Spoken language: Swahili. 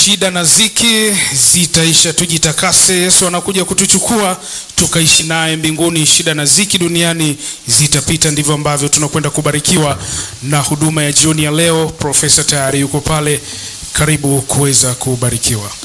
Shida na ziki zitaisha, tujitakase. Yesu anakuja kutuchukua tukaishi naye mbinguni. Shida na ziki duniani zitapita. Ndivyo ambavyo tunakwenda kubarikiwa na huduma ya jioni ya leo. Profesa tayari yuko pale, karibu kuweza kubarikiwa.